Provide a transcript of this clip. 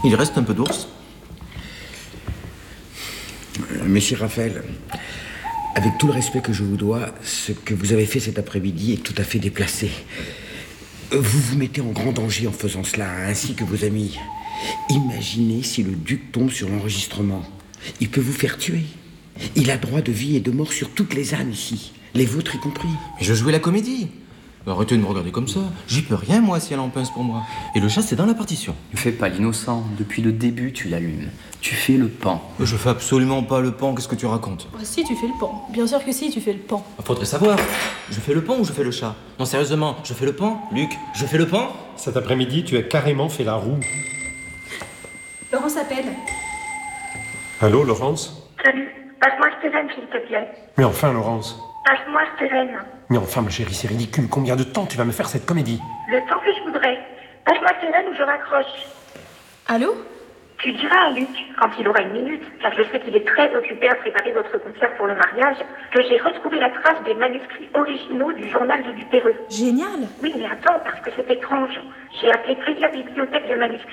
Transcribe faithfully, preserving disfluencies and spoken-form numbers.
Il reste un peu d'ours. Euh, Monsieur Raphaël, avec tout le respect que je vous dois, ce que vous avez fait cet après-midi est tout à fait déplacé. Vous vous mettez en grand danger en faisant cela, ainsi que vos amis. Imaginez si le duc tombe sur l'enregistrement. Il peut vous faire tuer. Il a droit de vie et de mort sur toutes les âmes ici, les vôtres y compris. Mais je jouais la comédie. Arrêtez de me regarder comme ça. J'y peux rien, moi, si elle en pince pour moi. Et le chat, c'est dans la partition. Ne fais pas l'innocent. Depuis le début, tu l'allumes. Tu fais le pan. Je fais absolument pas le pan, qu'est-ce que tu racontes? Bah si, tu fais le pan. Bien sûr que si, tu fais le pan. Faudrait savoir. Je fais le pan ou je fais le chat? Non, sérieusement, je fais le pan? Luc, je fais le pan? Cet après-midi, tu as carrément fait la roue. Laurence appelle. Allô, Laurence? Salut, passe-moi Stéphane, s'il te plaît. Mais enfin, Laurence. Passe-moi Stéphane. Mais enfin, ma chérie, c'est ridicule. Combien de temps tu vas me faire cette comédie? Le temps que je voudrais. Passe-moi Stéphane ou je raccroche. Allô? Tu diras à Luc, quand il aura une minute, car je sais qu'il est très occupé à préparer votre concert pour le mariage, que j'ai retrouvé la trace des manuscrits originaux du journal de Dupéreux. Génial! Oui, mais attends, parce que c'est étrange. J'ai appelé plusieurs bibliothèques de manuscrits